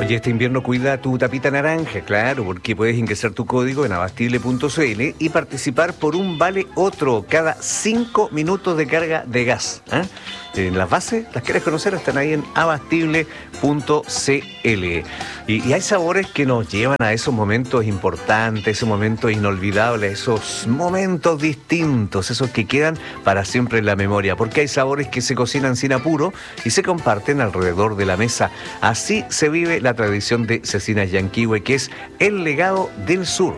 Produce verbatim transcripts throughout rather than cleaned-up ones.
Oye, este invierno cuida tu tapita naranja, claro, porque puedes ingresar tu código en abastible punto c l y participar por un vale otro cada cinco minutos de carga de gas. ¿eh? En las bases, ¿las quieres conocer? Están ahí en abastible punto c l. Y, y hay sabores que nos llevan a esos momentos importantes, esos momentos inolvidables, esos momentos distintos, esos que quedan para siempre en la memoria, porque hay sabores que se cocinan sin apuro y se comparten alrededor de la mesa. Así se vive la tradición de Cecinas Yanquihue, que es el legado del sur.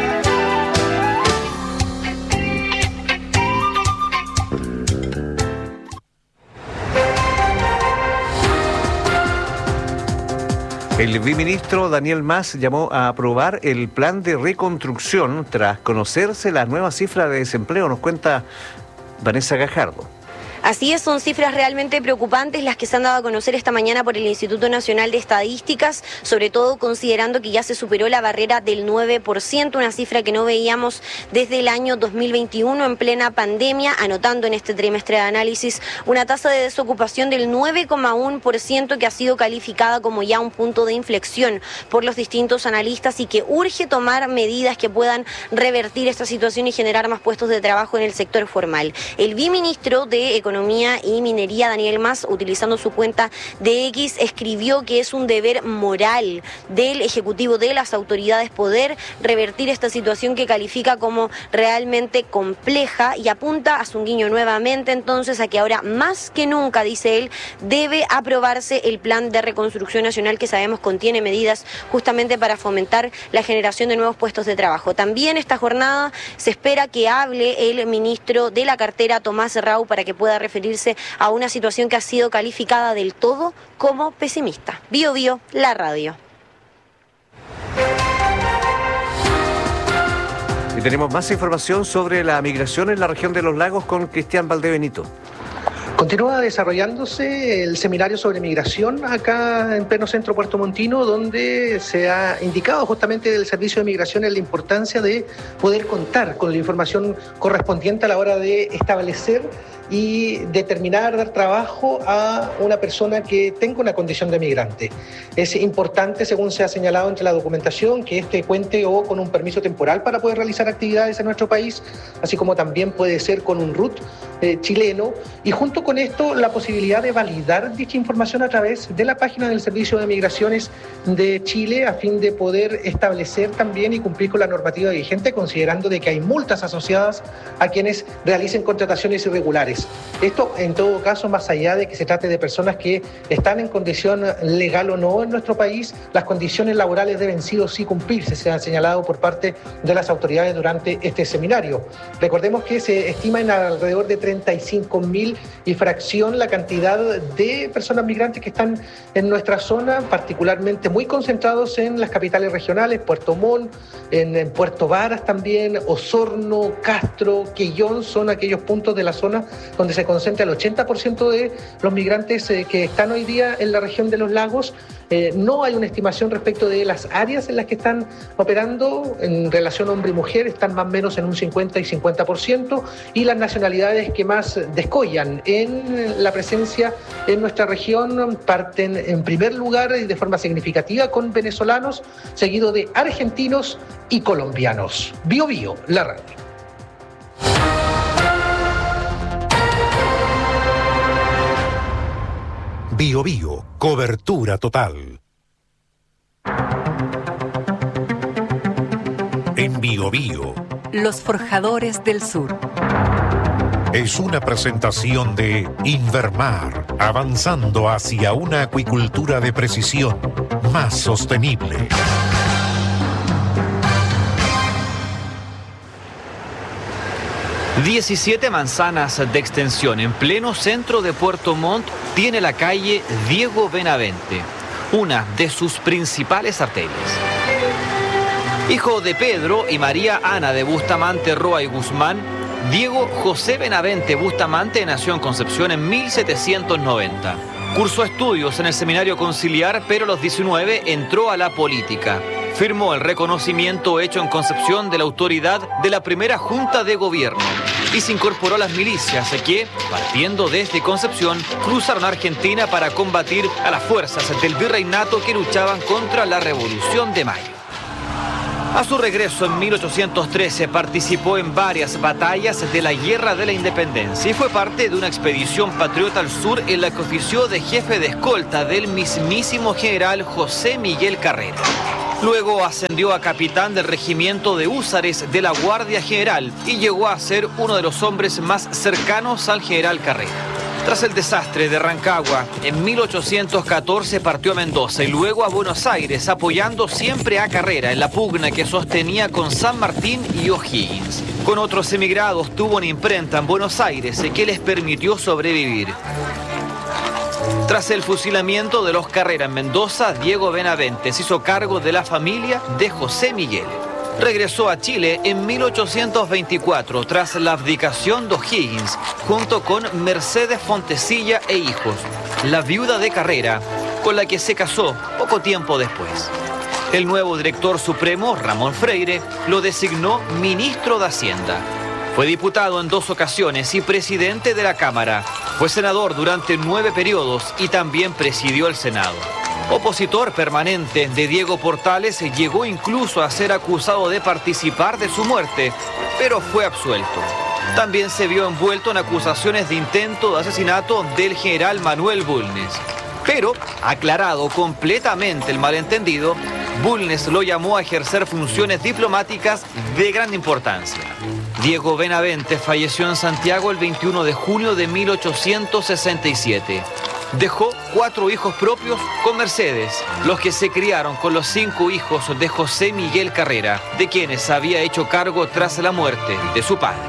El viceministro Daniel Mas llamó a aprobar el plan de reconstrucción tras conocerse la nueva cifra de desempleo. Nos cuenta Vanessa Gajardo. Así es, son cifras realmente preocupantes las que se han dado a conocer esta mañana por el Instituto Nacional de Estadísticas, sobre todo considerando que ya se superó la barrera del nueve por ciento, una cifra que no veíamos desde el año dos mil veintiuno en plena pandemia, anotando en este trimestre de análisis una tasa de desocupación del nueve coma uno por ciento que ha sido calificada como ya un punto de inflexión por los distintos analistas y que urge tomar medidas que puedan revertir esta situación y generar más puestos de trabajo en el sector formal. El viceministro de Economía y Minería, Daniel Mas, utilizando su cuenta de X, escribió que es un deber moral del Ejecutivo, de las autoridades, poder revertir esta situación que califica como realmente compleja y apunta a su guiño nuevamente entonces a que ahora más que nunca, dice él, debe aprobarse el plan de reconstrucción nacional que sabemos contiene medidas justamente para fomentar la generación de nuevos puestos de trabajo. También esta jornada se espera que hable el ministro de la cartera, Tomás Rau, para que pueda referirse a una situación que ha sido calificada del todo como pesimista. Bio Bio, la radio. Y tenemos más información sobre la migración en la región de los lagos con Cristian Valdebenito. Continúa desarrollándose el seminario sobre migración acá en pleno centro puertomontino, donde se ha indicado justamente del Servicio de Migraciones la importancia de poder contar con la información correspondiente a la hora de establecer y determinar, dar trabajo a una persona que tenga una condición de migrante. Es importante, según se ha señalado entre la documentación, que éste cuente o con un permiso temporal para poder realizar actividades en nuestro país, así como también puede ser con un R U T eh, chileno, y junto con esto la posibilidad de validar dicha información a través de la página del Servicio de Migraciones de Chile, a fin de poder establecer también y cumplir con la normativa vigente, considerando de que hay multas asociadas a quienes realicen contrataciones irregulares. Esto, en todo caso, más allá de que se trate de personas que están en condición legal o no en nuestro país, las condiciones laborales deben sí o sí cumplirse, se ha señalado por parte de las autoridades durante este seminario. Recordemos que se estima en alrededor de treinta y cinco mil y fracción la cantidad de personas migrantes que están en nuestra zona, particularmente muy concentrados en las capitales regionales, Puerto Montt, en, en Puerto Varas también, Osorno, Castro, Quellón, son aquellos puntos de la zona donde se concentra el ochenta por ciento de los migrantes eh, que están hoy día en la región de los lagos. Eh, no hay una estimación respecto de las áreas en las que están operando en relación hombre y mujer, están más o menos en un cincuenta y cincuenta por ciento, y las nacionalidades que más descollan en la presencia en nuestra región parten en primer lugar y de forma significativa con venezolanos, seguido de argentinos y colombianos. Bio Bio, la radio. Bio Bio, cobertura total. En Bio Bio, Los Forjadores del Sur. Es una presentación de Invermar, avanzando hacia una acuicultura de precisión más sostenible. diecisiete manzanas de extensión en pleno centro de Puerto Montt tiene la calle Diego Benavente, una de sus principales arterias. Hijo de Pedro y María Ana de Bustamante Roa y Guzmán, Diego José Benavente Bustamante nació en Concepción en mil setecientos noventa. Cursó estudios en el Seminario Conciliar, pero a los diecinueve entró a la política. Firmó el reconocimiento hecho en Concepción de la autoridad de la primera Junta de Gobierno. y se incorporó a las milicias que, partiendo desde Concepción, cruzaron a Argentina para combatir a las fuerzas del virreinato que luchaban contra la Revolución de Mayo. A su regreso en mil ochocientos trece participó en varias batallas de la Guerra de la Independencia y fue parte de una expedición patriota al sur en la que ofició de jefe de escolta del mismísimo general José Miguel Carrera. Luego ascendió a capitán del regimiento de húsares de la Guardia General y llegó a ser uno de los hombres más cercanos al general Carrera. Tras el desastre de Rancagua, en mil ochocientos catorce partió a Mendoza y luego a Buenos Aires, apoyando siempre a Carrera en la pugna que sostenía con San Martín y O'Higgins. Con otros emigrados tuvo una imprenta en Buenos Aires que les permitió sobrevivir. Tras el fusilamiento de los Carrera en Mendoza, Diego Benavente se hizo cargo de la familia de José Miguel. Regresó a Chile en mil ochocientos veinticuatro tras la abdicación de O'Higgins, junto con Mercedes Fontecilla e hijos, la viuda de Carrera, con la que se casó poco tiempo después. El nuevo director supremo, Ramón Freire, lo designó ministro de Hacienda. Fue diputado en dos ocasiones y presidente de la Cámara. Fue senador durante nueve periodos y también presidió el Senado. Opositor permanente de Diego Portales, llegó incluso a ser acusado de participar de su muerte, pero fue absuelto. También se vio envuelto en acusaciones de intento de asesinato del general Manuel Bulnes. Pero, aclarado completamente el malentendido, Bulnes lo llamó a ejercer funciones diplomáticas de gran importancia. Diego Benavente falleció en Santiago el veintiuno de junio de mil ochocientos sesenta y siete. Dejó cuatro hijos propios con Mercedes, los que se criaron con los cinco hijos de José Miguel Carrera, de quienes había hecho cargo tras la muerte de su padre.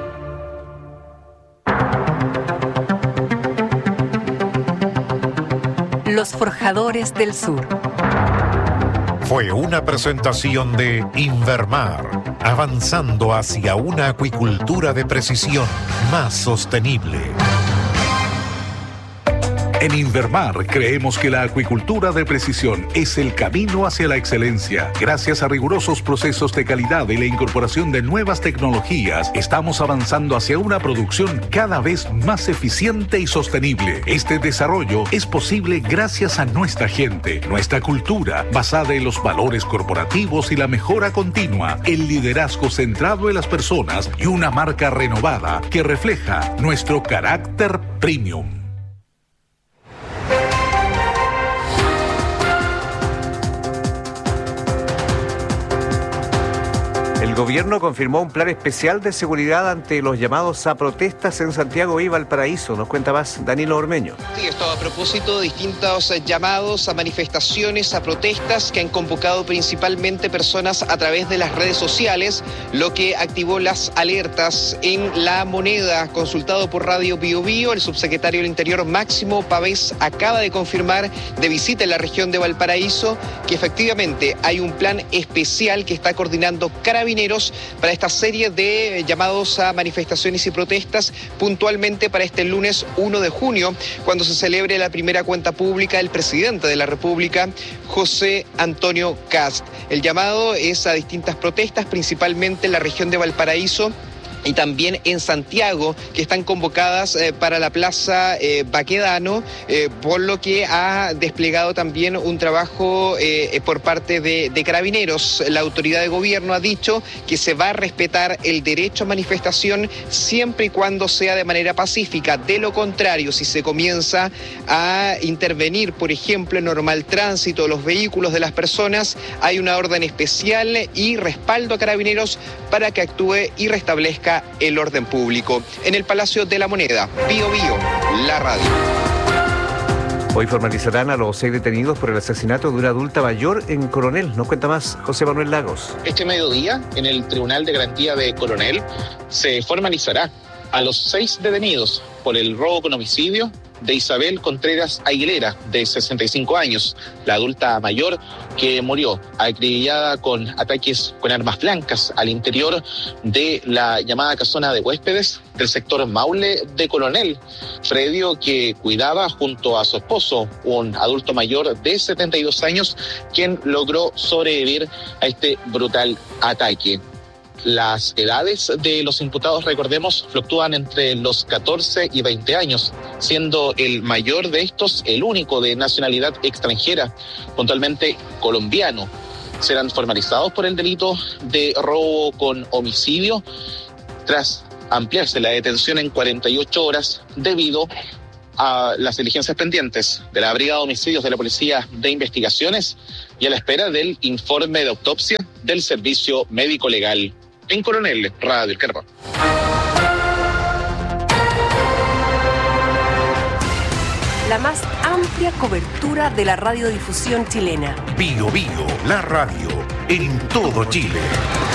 Los Forjadores del Sur. Fue una presentación de Invermar, avanzando hacia una acuicultura de precisión más sostenible. En Invermar creemos que la acuicultura de precisión es el camino hacia la excelencia. Gracias a rigurosos procesos de calidad y la incorporación de nuevas tecnologías, estamos avanzando hacia una producción cada vez más eficiente y sostenible. Este desarrollo es posible gracias a nuestra gente, nuestra cultura, basada en los valores corporativos y la mejora continua, el liderazgo centrado en las personas y una marca renovada que refleja nuestro carácter premium. El gobierno confirmó un plan especial de seguridad ante los llamados a protestas en Santiago y Valparaíso. Nos cuenta más Danilo Ormeño. Sí, esto a propósito de distintos llamados a manifestaciones, a protestas que han convocado principalmente personas a través de las redes sociales, lo que activó las alertas en La Moneda. Consultado por Radio Bio Bio, el subsecretario del Interior Máximo Pavés acaba de confirmar de visita en la región de Valparaíso que efectivamente hay un plan especial que está coordinando Carabineros para esta serie de llamados a manifestaciones y protestas, puntualmente para este lunes uno de junio, cuando se celebre la primera cuenta pública del presidente de la República, José Antonio Kast. El llamado es a distintas protestas, principalmente en la región de Valparaíso y también en Santiago, que están convocadas eh, para la Plaza eh, Baquedano, eh, por lo que ha desplegado también un trabajo eh, por parte de, de Carabineros. La autoridad de gobierno ha dicho que se va a respetar el derecho a manifestación siempre y cuando sea de manera pacífica. De lo contrario, si se comienza a intervenir, por ejemplo, en normal tránsito de los vehículos de las personas, hay una orden especial y respaldo a Carabineros para que actúe y restablezca el orden público. En el Palacio de la Moneda, Bio Bio, la radio. Hoy formalizarán a los seis detenidos por el asesinato de una adulta mayor en Coronel. Nos cuenta más José Manuel Lagos. Este mediodía, en el Tribunal de Garantía de Coronel, se formalizará a los seis detenidos por el robo con homicidio de Isabel Contreras Aguilera, de sesenta y cinco años, la adulta mayor que murió acribillada con ataques con armas blancas al interior de la llamada casona de huéspedes del sector Maule de Coronel, predio que cuidaba junto a su esposo, un adulto mayor de setenta y dos años, quien logró sobrevivir a este brutal ataque. Las edades de los imputados, recordemos, fluctúan entre los catorce y veinte años, siendo el mayor de estos el único de nacionalidad extranjera, puntualmente colombiano. Serán formalizados por el delito de robo con homicidio tras ampliarse la detención en cuarenta y ocho horas debido a las diligencias pendientes de la Brigada de Homicidios de la Policía de Investigaciones y a la espera del informe de autopsia del Servicio Médico Legal. En Coronel, Radio El Carbón. La más amplia cobertura de la radiodifusión chilena. Bio Bio, la radio en todo Chile.